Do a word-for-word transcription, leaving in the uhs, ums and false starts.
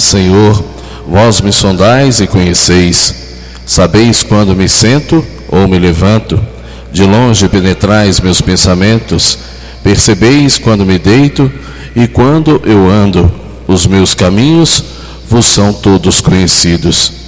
Senhor, vós me sondais e conheceis. Sabeis quando me sento ou me levanto. De longe penetrais meus pensamentos. Percebeis quando me deito e quando eu ando. Os meus caminhos vos são todos conhecidos.